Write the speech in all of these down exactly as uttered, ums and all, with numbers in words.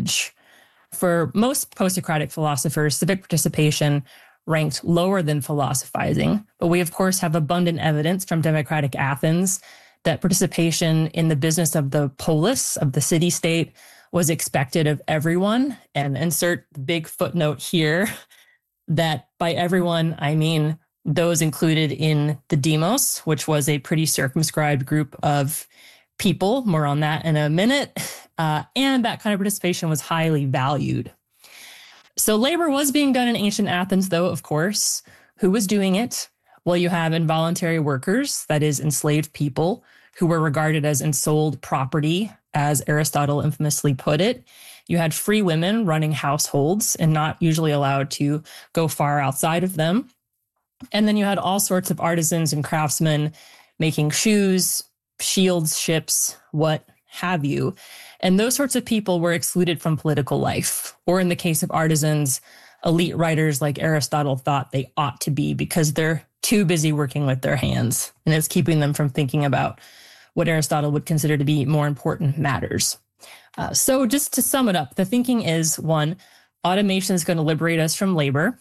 advantage. For most post-Socratic philosophers, civic participation ranked lower than philosophizing, but we, of course, have abundant evidence from democratic Athens that participation in the business of the polis, of the city-state, was expected of everyone. And insert the big footnote here that by everyone, I mean those included in the demos, which was a pretty circumscribed group of people. More on that in a minute. Uh, and that kind of participation was highly valued. So labor was being done in ancient Athens, though, of course. Who was doing it? Well, you have involuntary workers, that is, enslaved people, who were regarded as ensouled property, as Aristotle infamously put it. You had free women running households and not usually allowed to go far outside of them. And then you had all sorts of artisans and craftsmen making shoes, shields, ships, what have you. And those sorts of people were excluded from political life. Or in the case of artisans, elite writers like Aristotle thought they ought to be because they're too busy working with their hands. And it's keeping them from thinking about what Aristotle would consider to be more important matters. Uh, so just to sum it up, the thinking is, one, automation is going to liberate us from labor.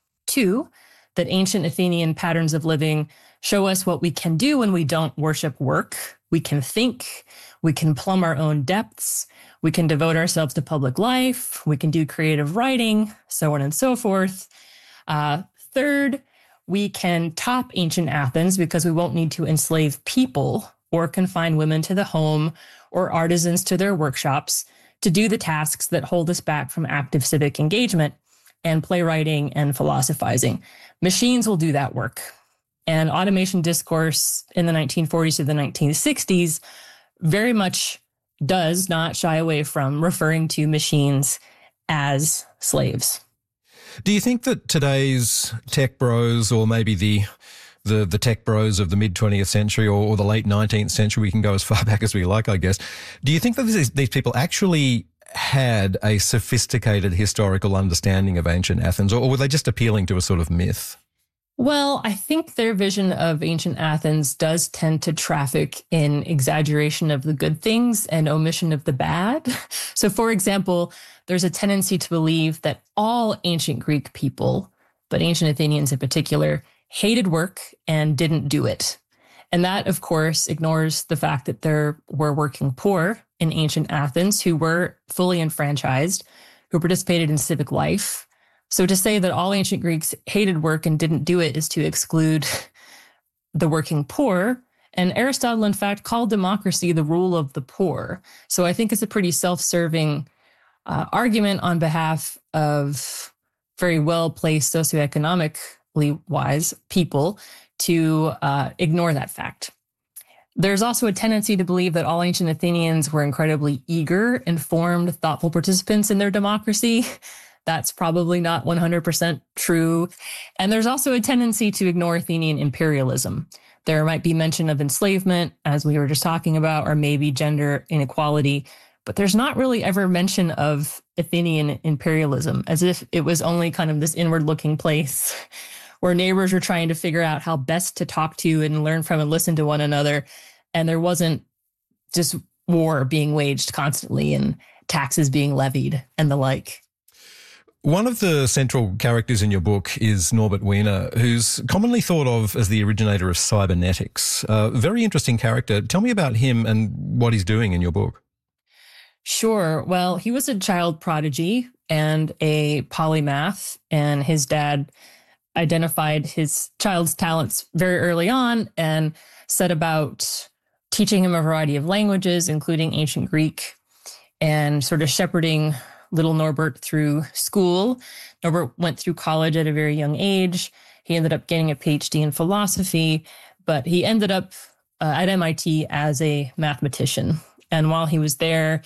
Two, that ancient Athenian patterns of living show us what we can do when we don't worship work. We can think, we can plumb our own depths, we can devote ourselves to public life, we can do creative writing, so on and so forth. Uh, third, we can top ancient Athens because we won't need to enslave people or confine women to the home or artisans to their workshops to do the tasks that hold us back from active civic engagement and playwriting and philosophizing. Machines will do that work. And automation discourse in the nineteen forties to the nineteen sixties very much does not shy away from referring to machines as slaves. Do you think that today's tech bros, or maybe the the, the tech bros of the mid-twentieth century or, or the late nineteenth century, we can go as far back as we like, I guess, do you think that these, these people actually had a sophisticated historical understanding of ancient Athens, or, or were they just appealing to a sort of myth? Well, I think their vision of ancient Athens does tend to traffic in exaggeration of the good things and omission of the bad. So, for example, there's a tendency to believe that all ancient Greek people, but ancient Athenians in particular, hated work and didn't do it. And that, of course, ignores the fact that there were working poor in ancient Athens who were fully enfranchised, who participated in civic life. So to say that all ancient Greeks hated work and didn't do it is to exclude the working poor. And Aristotle, in fact, called democracy the rule of the poor. So I think it's a pretty self-serving uh, argument on behalf of very well-placed socioeconomically wise people to uh, ignore that fact. There's also a tendency to believe that all ancient Athenians were incredibly eager, informed, thoughtful participants in their democracy. That's probably not one hundred percent true. And there's also a tendency to ignore Athenian imperialism. There might be mention of enslavement, as we were just talking about, or maybe gender inequality, but there's not really ever mention of Athenian imperialism, as if it was only kind of this inward-looking place where neighbors were trying to figure out how best to talk to and learn from and listen to one another. And there wasn't just war being waged constantly and taxes being levied and the like. One of the central characters in your book is Norbert Wiener, who's commonly thought of as the originator of cybernetics. A very interesting character. Tell me about him and what he's doing in your book. Sure. Well, he was a child prodigy and a polymath, and his dad identified his child's talents very early on and set about teaching him a variety of languages, including ancient Greek, and sort of shepherding little Norbert through school. Norbert went through college at a very young age. He ended up getting a P H D in philosophy, but he ended up uh, at M I T as a mathematician. And while he was there,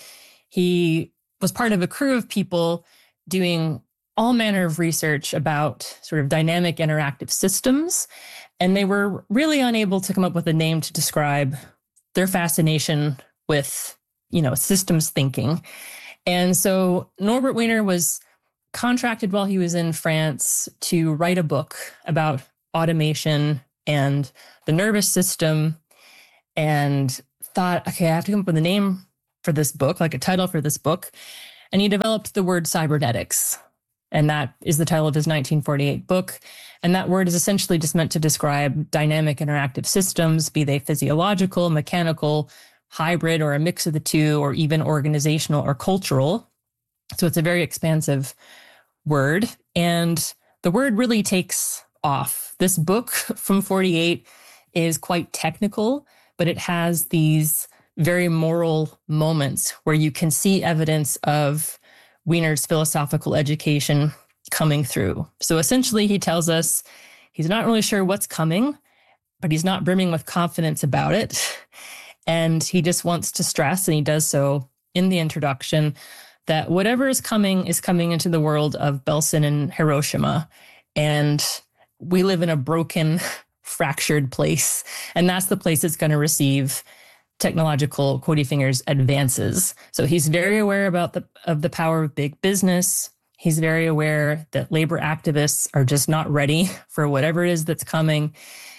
he was part of a crew of people doing all manner of research about sort of dynamic interactive systems. And they were really unable to come up with a name to describe their fascination with, you know, systems thinking. And so Norbert Wiener was contracted while he was in France to write a book about automation and the nervous system, and thought, okay, I have to come up with a name for this book, like a title for this book. And he developed the word cybernetics. And that is the title of his nineteen forty-eight book. And that word is essentially just meant to describe dynamic interactive systems, be they physiological, mechanical, hybrid, or a mix of the two, or even organizational or cultural. So it's a very expansive word. And the word really takes off. This book from forty-eight is quite technical, but it has these very moral moments where you can see evidence of Wiener's philosophical education coming through. So essentially, he tells us he's not really sure what's coming, but he's not brimming with confidence about it. And he just wants to stress, and he does so in the introduction, that whatever is coming is coming into the world of Belsen and Hiroshima. And we live in a broken, fractured place. And that's the place that's going to receive technological, quote fingers, advances. So he's very aware about the of the power of big business. He's very aware that labor activists are just not ready for whatever it is that's coming.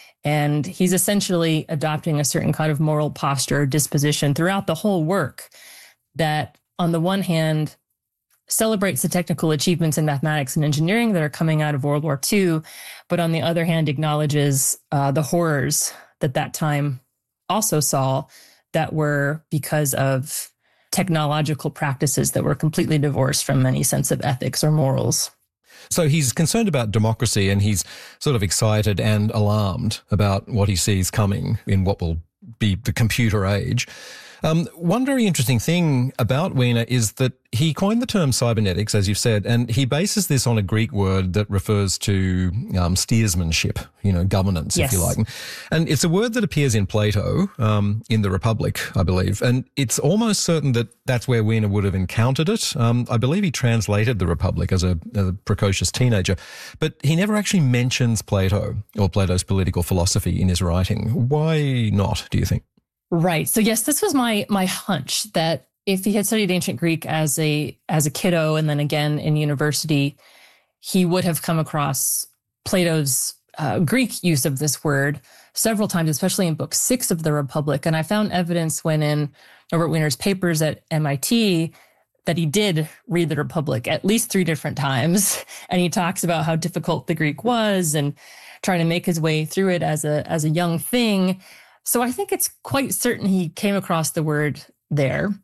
And he's essentially adopting a certain kind of moral posture or disposition throughout the whole work that, on the one hand, celebrates the technical achievements in mathematics and engineering that are coming out of World War Two, but on the other hand, acknowledges uh, the horrors that that time also saw that were because of technological practices that were completely divorced from any sense of ethics or morals. So he's concerned about democracy, and he's sort of excited and alarmed about what he sees coming in what will be the computer age. Um, one very interesting thing about Wiener is that he coined the term cybernetics, as you've said, and he bases this on a Greek word that refers to um, steersmanship, you know, governance, yes. if you like. And it's a word that appears in Plato, um, in the Republic, I believe. And it's almost certain that that's where Wiener would have encountered it. Um, I believe he translated the Republic as a, a precocious teenager, but he never actually mentions Plato or Plato's political philosophy in his writing. Why not, do you think? Right. So yes, this was my my hunch that if he had studied ancient Greek as a as a kiddo and then again in university, he would have come across Plato's uh, Greek use of this word several times, especially in book six of the Republic. And I found evidence when in Norbert Wiener's papers at M I T that he did read the Republic at least three different times. And he talks about how difficult the Greek was and trying to make his way through it as a as a young thing. So I think it's quite certain he came across the word there,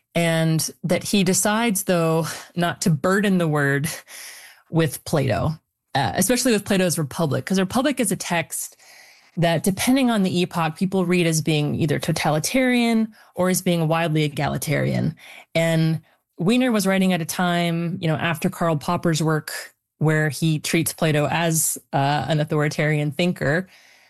and that he decides, though, not to burden the word with Plato, uh, especially with Plato's Republic, because Republic is a text that, depending on the epoch, people read as being either totalitarian or as being widely egalitarian. And Wiener was writing at a time, you know, after Karl Popper's work, where he treats Plato as uh, an authoritarian thinker,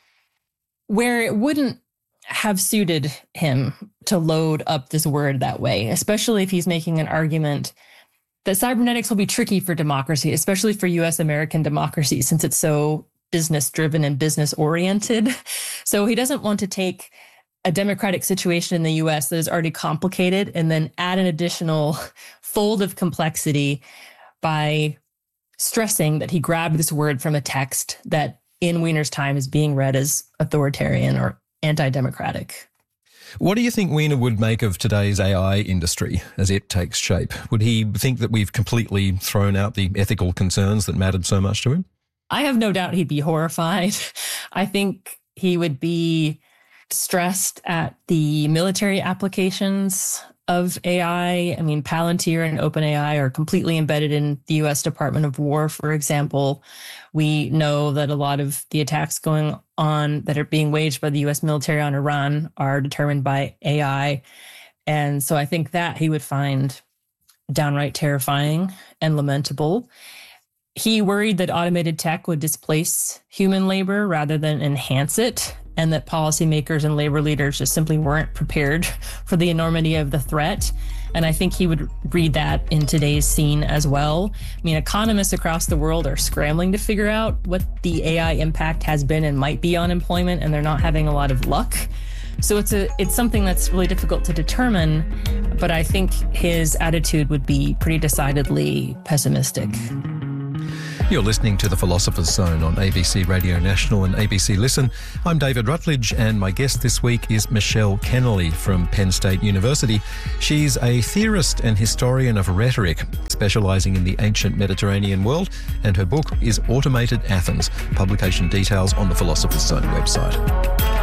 where it wouldn't have suited him to load up this word that way, especially if he's making an argument that cybernetics will be tricky for democracy, especially for U S American democracy, since it's so business-driven and business-oriented. So he doesn't want to take a democratic situation in the U S that is already complicated and then add an additional fold of complexity by stressing that he grabbed this word from a text that in Wiener's time is being read as authoritarian or anti-democratic. What do you think Wiener would make of today's A I industry as it takes shape? Would he think that we've completely thrown out the ethical concerns that mattered so much to him? I have no doubt he'd be horrified. I think he would be stressed at the military applications of A I. I mean, Palantir and OpenAI are completely embedded in the U S Department of War, for example. We know that a lot of the attacks going on that are being waged by the U S military on Iran are determined by A I. And so I think that he would find downright terrifying and lamentable. He worried that automated tech would displace human labor rather than enhance it, and that policymakers and labor leaders just simply weren't prepared for the enormity of the threat. And I think he would read that in today's scene as well. I mean, economists across the world are scrambling to figure out what the A I impact has been and might be on employment, and they're not having a lot of luck. So it's a it's something that's really difficult to determine, but I think his attitude would be pretty decidedly pessimistic. You're listening to The Philosopher's Zone on A B C Radio National and A B C Listen. I'm David Rutledge, and my guest this week is Michelle Kennerley from Penn State University. She's a theorist and historian of rhetoric, specialising in the ancient Mediterranean world, and her book is Automated Athens. Publication details on the Philosopher's Zone website.